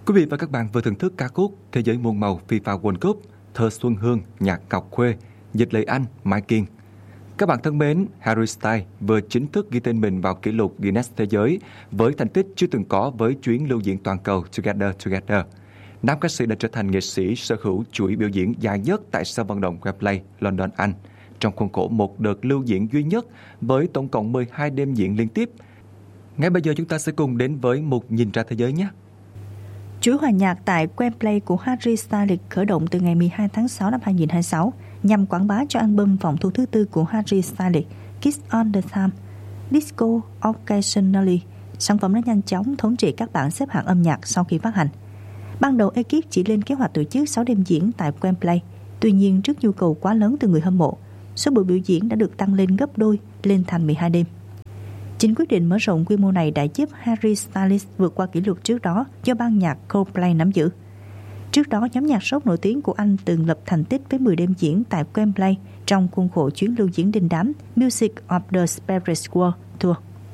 Quý vị và các bạn vừa thưởng thức ca khúc Thế giới muôn màu FIFA World Cup, thơ Xuân Hương, nhạc Ngọc Khuê, dịch lời Anh, Mai Kiên. Các bạn thân mến, Harry Styles vừa chính thức ghi tên mình vào kỷ lục Guinness Thế giới với thành tích chưa từng có với chuyến lưu diễn toàn cầu Together Together. Nam ca sĩ đã trở thành nghệ sĩ sở hữu chuỗi biểu diễn dài nhất tại sân vận động Wembley, London, Anh, trong khuôn khổ một đợt lưu diễn duy nhất với tổng cộng 12 đêm diễn liên tiếp. Ngay bây giờ chúng ta sẽ cùng đến với một nhìn ra thế giới nhé. Chuỗi hòa nhạc tại Wembley của Harry Styles khởi động từ ngày 12 tháng 6 năm 2026 nhằm quảng bá cho album phòng thu thứ tư của Harry Styles, Kiss on the Time, Disco Occasionally. Sản phẩm đã nhanh chóng thống trị các bảng xếp hạng âm nhạc sau khi phát hành. Ban đầu ekip chỉ lên kế hoạch tổ chức 6 đêm diễn tại Wembley. Tuy nhiên, trước nhu cầu quá lớn từ người hâm mộ, số buổi biểu diễn đã được tăng lên gấp đôi, lên thành 12 đêm. Chính quyết định mở rộng quy mô này đã giúp Harry Styles vượt qua kỷ lục trước đó do ban nhạc Coldplay nắm giữ. Trước đó, nhóm nhạc rock nổi tiếng của Anh từng lập thành tích với 10 đêm diễn tại Wembley trong khuôn khổ chuyến lưu diễn đình đám Music of the Spirit World Tour.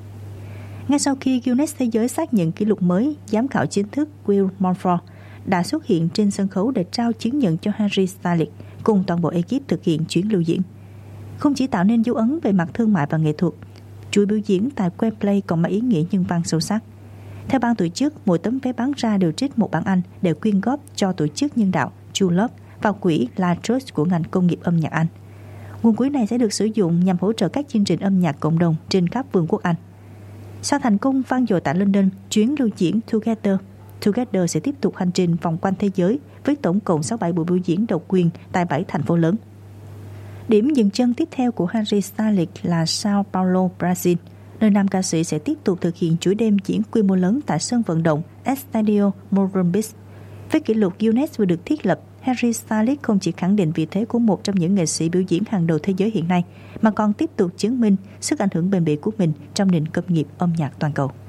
Ngay sau khi Guinness Thế giới xác nhận kỷ lục mới, giám khảo chính thức Will Monfort đã xuất hiện trên sân khấu để trao chứng nhận cho Harry Styles cùng toàn bộ ekip thực hiện chuyến lưu diễn. Không chỉ tạo nên dấu ấn về mặt thương mại và nghệ thuật, chuỗi biểu diễn tại Wembley còn mang ý nghĩa nhân văn sâu sắc. Theo ban tổ chức, mỗi tấm vé bán ra đều trích một bảng Anh để quyên góp cho tổ chức nhân đạo True Love và quỹ La Trust của ngành công nghiệp âm nhạc Anh. Nguồn quỹ này sẽ được sử dụng nhằm hỗ trợ các chương trình âm nhạc cộng đồng trên khắp Vương quốc Anh. Sau thành công vang dội tại London, chuyến lưu diễn Together sẽ tiếp tục hành trình vòng quanh thế giới với tổng cộng 67 buổi biểu diễn độc quyền tại 7 thành phố lớn. Điểm dừng chân tiếp theo của Harry Styles là Sao Paulo, Brazil, nơi nam ca sĩ sẽ tiếp tục thực hiện chuỗi đêm diễn quy mô lớn tại sân vận động Estadio Morumbi. Với kỷ lục Guinness vừa được thiết lập, Harry Styles không chỉ khẳng định vị thế của một trong những nghệ sĩ biểu diễn hàng đầu thế giới hiện nay, mà còn tiếp tục chứng minh sức ảnh hưởng bền bỉ của mình trong nền công nghiệp âm nhạc toàn cầu.